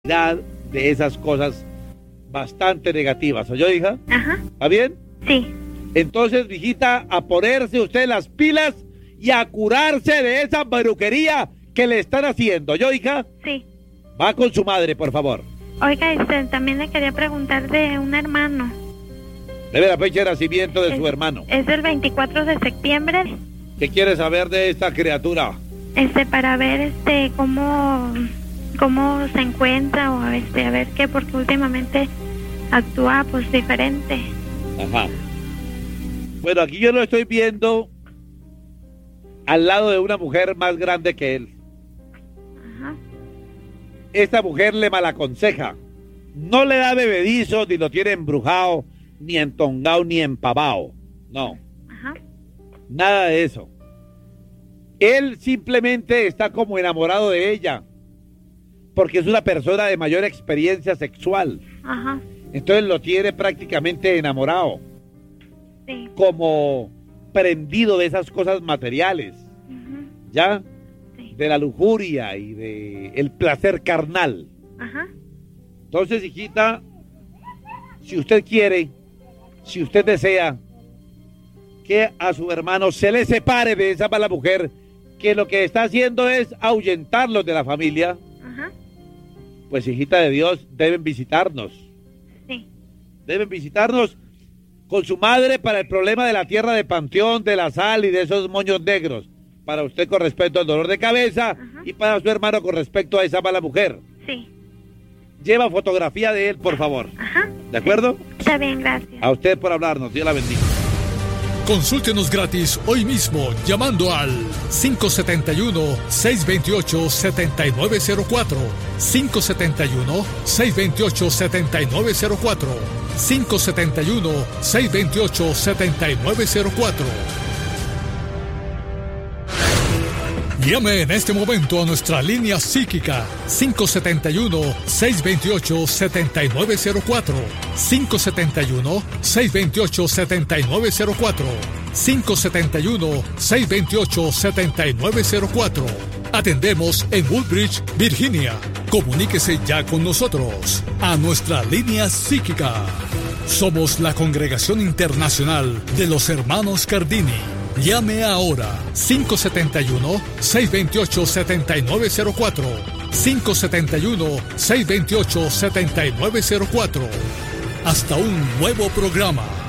de esas cosas bastante negativas. ¿Oyó, hija? Ajá. ¿Está bien? Sí. Entonces, hijita, a ponerse usted las pilas y a curarse de esa maruquería que le están haciendo. ¿Oyó, hija? Sí. Va con su madre, por favor. Oiga, también le quería preguntar de un hermano. Debe la fecha de nacimiento de su hermano. Es el 24 de septiembre. ¿Qué quiere saber de esta criatura? Para ver cómo se encuentra o a ver qué, porque últimamente actúa pues diferente. Ajá. Bueno, aquí yo lo estoy viendo al lado de una mujer más grande que él. Ajá. Esta mujer le malaconseja. No le da bebedizo, ni lo tiene embrujado, ni entongado, ni empavado. No. Ajá. Nada de eso. Él simplemente está como enamorado de ella, porque es una persona de mayor experiencia sexual. Ajá. Entonces lo tiene prácticamente enamorado. Sí. Como prendido de esas cosas materiales. Ujú. ¿Ya? Sí. De la lujuria y de el placer carnal. Ajá. Entonces, hijita, si usted quiere, si usted desea que a su hermano se le separe de esa mala mujer, que lo que está haciendo es ahuyentarlos de la familia, Ajá. pues, hijita de Dios, deben visitarnos. Sí. Deben visitarnos con su madre para el problema de la tierra de Panteón, de la sal y de esos moños negros. Para usted con respecto al dolor de cabeza. Ajá. Y para su hermano con respecto a esa mala mujer. Sí. Lleva fotografía de él, por favor. Ajá. ¿De acuerdo? Está bien, gracias. A usted por hablarnos. Dios la bendiga. Consúltenos gratis hoy mismo llamando al 571-628-7904, 571-628-7904, 571-628-7904. Llame en este momento a nuestra línea psíquica 571-628-7904, 571-628-7904, 571-628-7904. Atendemos en Woodbridge, Virginia. Comuníquese ya con nosotros a nuestra línea psíquica. Somos la Congregación Internacional de los Hermanos Cardini. Llame ahora 571-628-7904, 571-628-7904. Hasta un nuevo programa.